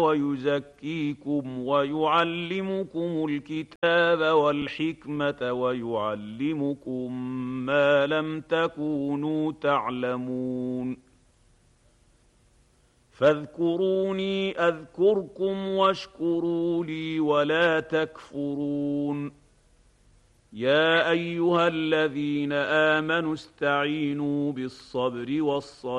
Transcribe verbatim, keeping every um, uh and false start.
ويزكيكم ويعلمكم الكتاب والحكمة ويعلمكم ما لم تكونوا تعلمون فاذكروني أذكركم واشكروا لي ولا تكفرون يا أيها الذين آمنوا استعينوا بالصبر والصلاة